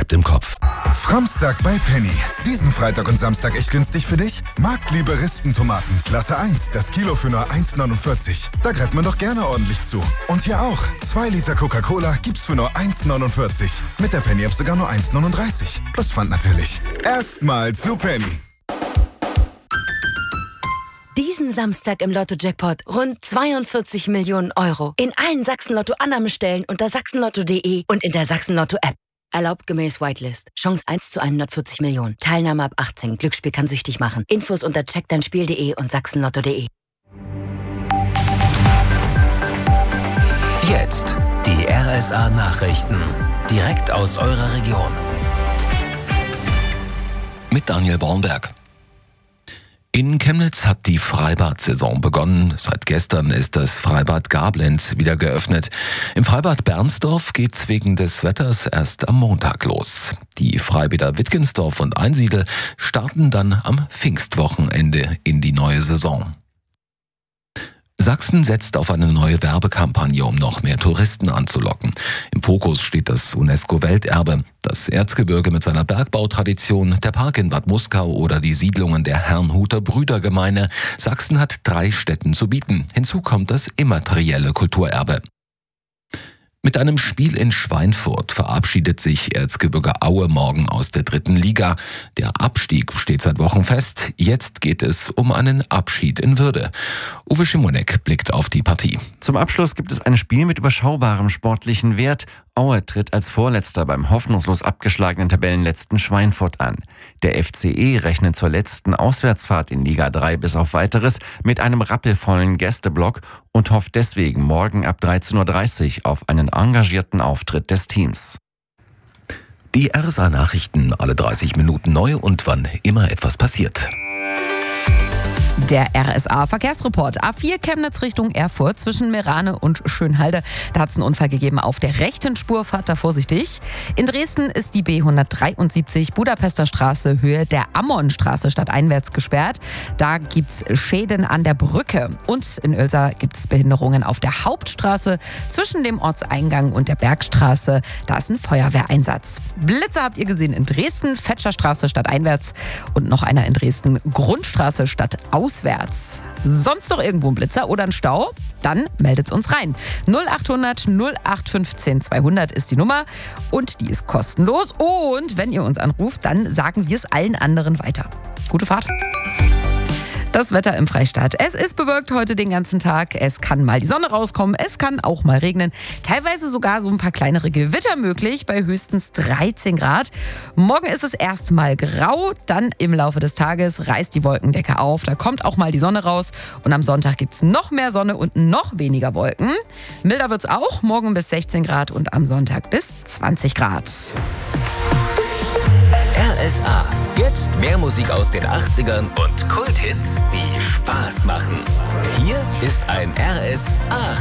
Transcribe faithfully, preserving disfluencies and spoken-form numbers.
bleibt im Kopf. Framstag bei Penny. Diesen Freitag und Samstag echt günstig für dich? Marktliebe Rispentomaten, Klasse eins, das Kilo für nur eins neunundvierzig. Da greift man doch gerne ordentlich zu. Und hier auch. zwei Liter Coca-Cola gibt's für nur eins neunundvierzig. Mit der Penny-App sogar nur eins neununddreißig. Plus Pfand natürlich. Erstmal zu Penny. Diesen Samstag im Lotto-Jackpot rund zweiundvierzig Millionen Euro. In allen Sachsen-Lotto-Annahmestellen unter sachsenlotto punkt de und in der Sachsen-Lotto-App. Erlaubt gemäß Whitelist. Chance eins zu hundertvierzig Millionen. Teilnahme ab achtzehn. Glücksspiel kann süchtig machen. Infos unter check dein spiel punkt de und sachsenlotto punkt de. Jetzt die R S A-Nachrichten. Direkt aus eurer Region. Mit Daniel Bornberg. In Chemnitz hat die Freibad-Saison begonnen. Seit gestern ist das Freibad Gablenz wieder geöffnet. Im Freibad Bernsdorf geht's wegen des Wetters erst am Montag los. Die Freibäder Wittgensdorf und Einsiedel starten dann am Pfingstwochenende in die neue Saison. Sachsen setzt auf eine neue Werbekampagne, um noch mehr Touristen anzulocken. Im Fokus steht das UNESCO-Welterbe, das Erzgebirge mit seiner Bergbautradition, der Park in Bad Muskau oder die Siedlungen der Herrnhuter Brüdergemeine. Sachsen hat drei Städten zu bieten. Hinzu kommt das immaterielle Kulturerbe. Mit einem Spiel in Schweinfurt verabschiedet sich Erzgebirge Aue morgen aus der dritten Liga. Der Abstieg steht seit Wochen fest. Jetzt geht es um einen Abschied in Würde. Uwe Schimonek blickt auf die Partie. Zum Abschluss gibt es ein Spiel mit überschaubarem sportlichen Wert. Aue tritt als Vorletzter beim hoffnungslos abgeschlagenen Tabellenletzten Schweinfurt an. Der F C E rechnet zur letzten Auswärtsfahrt in Liga drei bis auf Weiteres mit einem rappelvollen Gästeblock und hofft deswegen morgen ab dreizehn Uhr dreißig auf einen engagierten Auftritt des Teams. Die R S A-Nachrichten alle dreißig Minuten neu und wann immer etwas passiert. Der R S A-Verkehrsreport. A vier Chemnitz Richtung Erfurt zwischen Merane und Schönhalde. Da hat es einen Unfall gegeben auf der rechten Spur. Fahrt da vorsichtig. In Dresden ist die B hundertdreiundsiebzig Budapester Straße Höhe der Ammonstraße stadteinwärts gesperrt. Da gibt es Schäden an der Brücke. Und in Oelsa gibt es Behinderungen auf der Hauptstraße zwischen dem Ortseingang und der Bergstraße. Da ist ein Feuerwehreinsatz. Blitze habt ihr gesehen in Dresden, Fetscherstraße stadteinwärts und noch einer in Dresden, Grundstraße stadtauswärts. Sonst noch irgendwo ein Blitzer oder ein Stau? Dann meldet's uns rein. null achthundert null acht fünfzehn zweihundert ist die Nummer und die ist kostenlos. Und wenn ihr uns anruft, dann sagen wir es allen anderen weiter. Gute Fahrt. Das Wetter im Freistaat. Es ist bewölkt heute den ganzen Tag. Es kann mal die Sonne rauskommen. Es kann auch mal regnen. Teilweise sogar so ein paar kleinere Gewitter möglich bei höchstens dreizehn Grad. Morgen ist es erstmal grau. Dann im Laufe des Tages reißt die Wolkendecke auf. Da kommt auch mal die Sonne raus. Und am Sonntag gibt es noch mehr Sonne und noch weniger Wolken. Milder wird es auch. Morgen bis sechzehn Grad und am Sonntag bis zwanzig Grad. R S A. Jetzt mehr Musik aus den achtzigern und Kulthits, die Spaß machen. Hier ist ein R S A